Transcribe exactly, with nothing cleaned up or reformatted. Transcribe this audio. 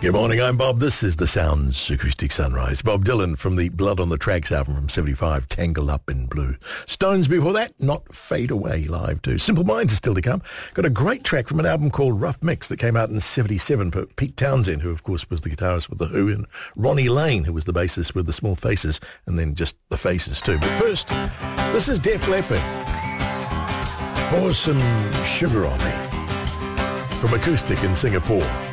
Good morning, I'm Bob. This is the Sounds Acoustic Sunrise. Bob Dylan from the Blood on the Tracks album from seventy-five, Tangled Up in Blue. Stones before that, Not Fade Away live too. Simple Minds is still to come. Got a great track from an album called Rough Mix that came out in seventy-seven. Pete Townsend, who of course was the guitarist with The Who, and Ronnie Lane, who was the bassist with the Small Faces, and then just the Faces too. But first, this is Def Leppard. Pour Some Sugar on Me from Acoustic in Singapore.